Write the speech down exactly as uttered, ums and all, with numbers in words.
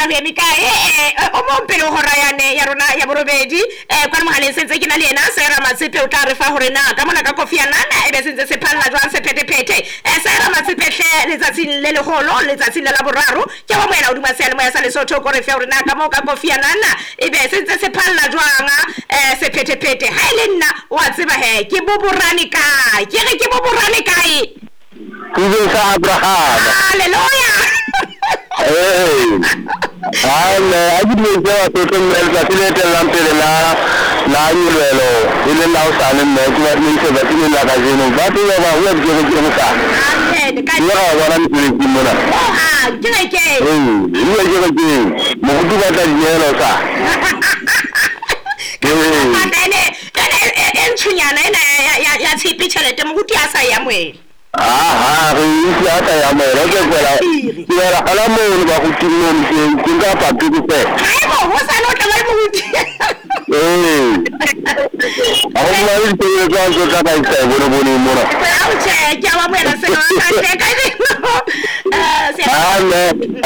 ra re ka eh o mo pele go rayane ya rona ya borobedi eh kwa mohaleng sentse ke na le ena Sarah Matsipe o tla re fa hore na ka mona ka kofi ya nana e be sentse se phalla jwang se phete eh Sarah Matsipe hle letsatsing le legolo letsatsing la boraro ke wa moena o duma se le moya sa Lesotho ko re fa hore na ka mo ka kofi ya nana e be sentse se phalla jwang eh se phete ha ile nna wa tseba he ke boborane kae ke re ke boborane kae Kuzo sa Abraham. Hallelujah. Eh. Ale aji ni kwa toto mbele sile telampele la la nyuelo ile la usale mwa ni se batini la kazini batu ya ba web je je muka Amen kai ya wana ni kule kimona ah kile ke eh ile je je mudu ba ta nyelo sa eh ene ene enthunyana ena ya ya ya tshipi tšhelete moguti a sa ya mwele aha re isi ata ya mwele ke kwela ya ala mo ba go tinno ni ke nga pa ke ke haebo ho sa no tla mo moguti eh aho ma ri te ya ka ka ka ka bona bona mona a o che ke wa mwela se no sa che ka eh se